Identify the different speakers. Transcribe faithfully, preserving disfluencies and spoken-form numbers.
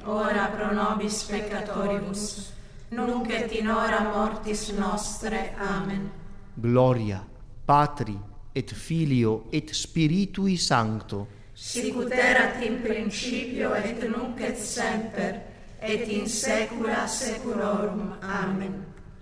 Speaker 1: ora pro nobis peccatoribus, nunc et in hora mortis nostre. Amen.
Speaker 2: Gloria Patri et Filio et Spiritui Sancto,
Speaker 1: sicut erat in principio et nunc et semper, et in saecula saeculorum. Amen.